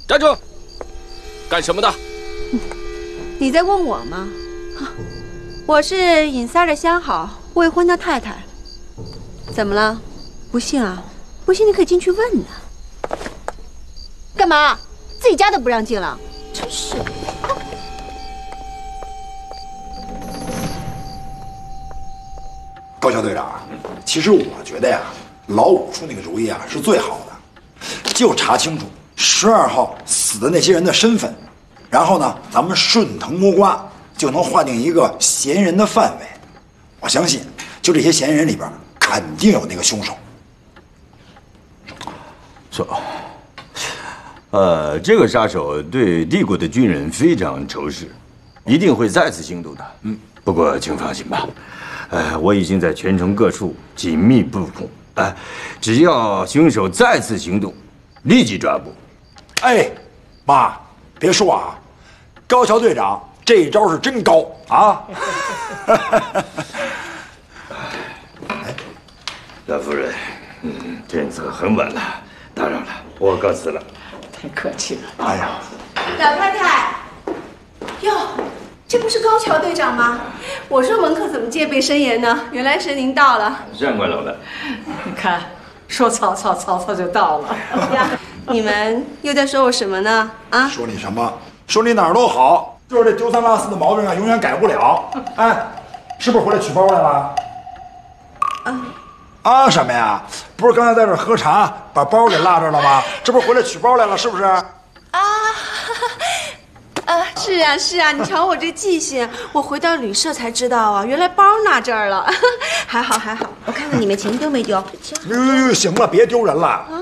站住！干什么的？ 你在问我吗？我是尹三儿的相好，未婚的太太。怎么了？不信啊？不信你可以进去问呢。干嘛？自己家都不让进了？真是。 高桥队长，其实我觉得呀，老五出那个主意啊是最好的，就查清楚12号死的那些人的身份，然后呢，咱们顺藤摸瓜就能划定一个嫌疑人的范围。我相信，就这些嫌疑人里边，肯定有那个凶手。 错，这个杀手对帝国的军人非常仇视，一定会再次行动的。不过请放心吧。我已经在全城各处紧密布控，只要凶手再次行动，立即抓捕。 哎，妈，别说啊，高桥队长这一招是真高啊！ 老夫人，天色很晚了，打扰了，我告辞了。 太客气了。 哎呀， 老太太，哟，这不是高桥队长吗？我说门客怎么戒备森严呢？原来是您到了。 上官老板， 你看，说曹操，曹操就到了。 呀，你们又在说我什么呢？啊？ 说你什么？说你哪儿都好，就是这丢三落四的毛病啊，永远改不了。哎，是不是回来取包来了？啊什么呀？不是刚才在这儿喝茶，把包给落这儿了吗？这不是回来取包来了，是不是？ 是啊是啊，你瞧我这记性，我回到旅社才知道啊，原来包落这儿了。还好还好，我看看里面钱丢没丢。 行了，别丢人了。